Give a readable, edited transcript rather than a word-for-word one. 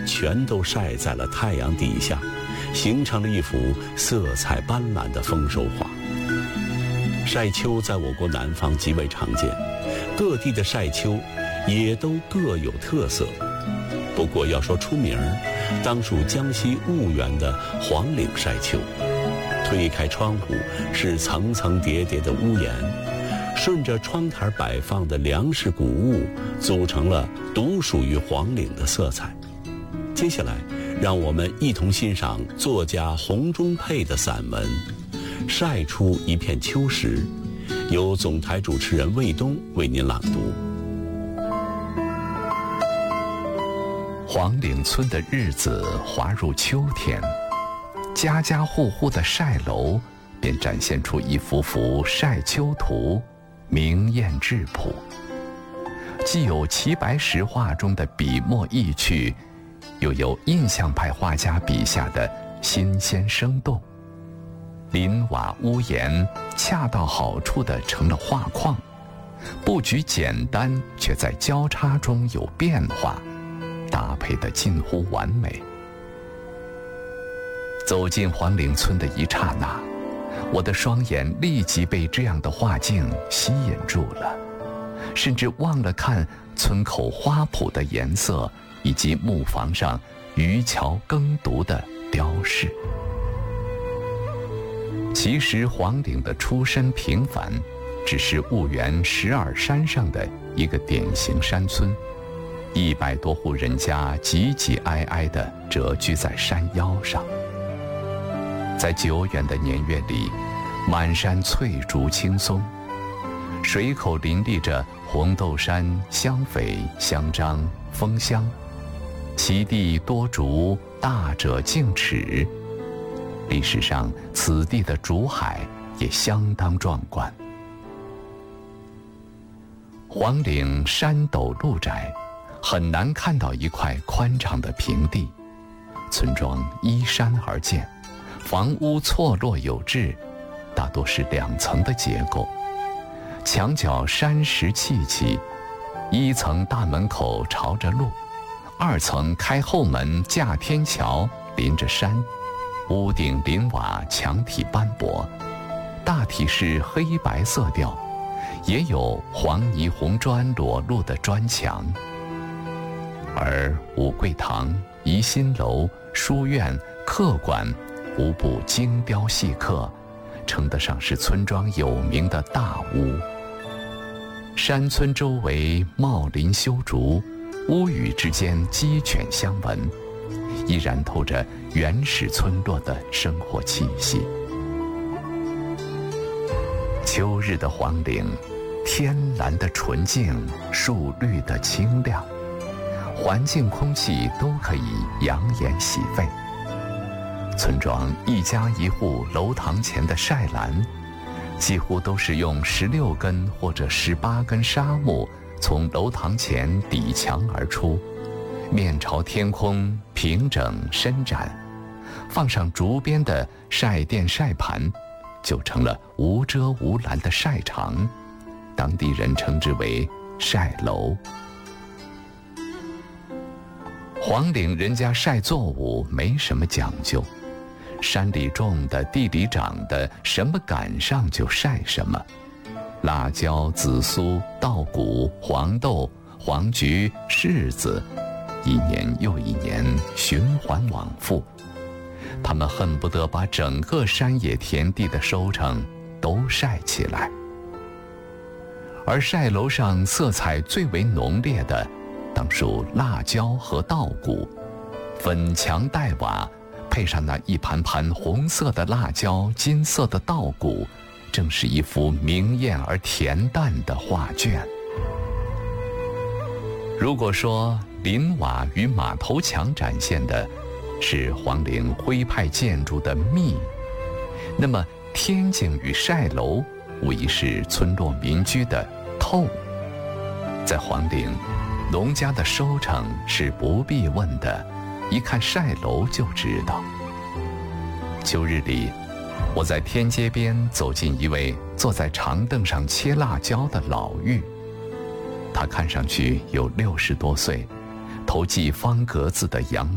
全都晒在了太阳底下，形成了一幅色彩斑斓的丰收画。晒秋在我国南方极为常见，各地的晒秋也都各有特色。不过要说出名，当属江西婺源的黄岭晒秋。推开窗户是层层叠叠的屋檐，顺着窗台摆放的粮食谷物，组成了独属于黄岭的色彩。接下来让我们一同欣赏作家洪忠佩的散文《晒出一片秋时》，由总台主持人卫东为您朗读。 黄岭村的日子滑入秋天，家家户户的晒楼便展现出一幅幅晒秋图，明艳质朴。既有齐白石画中的笔墨意趣，又有印象派画家笔下的新鲜生动。林瓦屋檐恰到好处地成了画框，布局简单，却在交叉中有变化，搭配得近乎完美。走进黄岭村的一刹那，我的双眼立即被这样的画境吸引住了，甚至忘了看村口花圃的颜色以及木房上渔樵耕读的雕饰。其实黄岭的出身平凡，只是婺源石耳山上的一个典型山村，100多户人家挤挤挨挨地蛰居在山腰上。在久远的年月里，满山翠竹青松，水口林立着红豆杉、香榧、香樟、枫香，其地多竹，大者径尺。历史上此地的竹海也相当壮观。黄岭山陡路窄，很难看到一块宽敞的平地，村庄依山而建，房屋错落有致，大多是2层的结构，墙角山石砌起，1层大门口朝着路，2层开后门架天桥，临着山，屋顶临瓦，墙体斑驳，大体是黑白色调，也有黄泥红砖裸露的砖墙。而五桂堂、怡心楼、书院、客馆无不精雕细刻，称得上是村庄有名的大屋。山村周围茂林修竹，屋宇之间鸡犬相闻，依然透着原始村落的生活气息。秋日的黄岭，天蓝的纯净，树绿的清亮，环境空气都可以养眼洗肺。村庄1家1户楼堂前的晒栏，几乎都是用16根或者18根纱木从楼堂前抵墙而出，面朝天空，平整伸展，放上竹编的晒垫晒盘，就成了无遮无拦的晒场，当地人称之为晒楼。黄岭人家晒作物没什么讲究，山里种的，地里长的，什么赶上就晒什么。辣椒、紫苏、稻谷、黄豆、黄菊、柿子，一年又一年循环往复，他们恨不得把整个山野田地的收成都晒起来。而晒楼上色彩最为浓烈的，当属辣椒和稻谷，粉墙黛瓦，配上那一盘盘红色的辣椒、金色的稻谷，正是一幅明艳而恬淡的画卷。如果说林瓦与马头墙展现的是黄岭徽派建筑的密，那么天井与晒楼无疑是村落民居的透。在黄岭，农家的收成是不必问的，一看晒楼就知道。秋日里，我在天街边走进一位坐在长凳上切辣椒的老妪，他看上去有60多岁，头系方格子的洋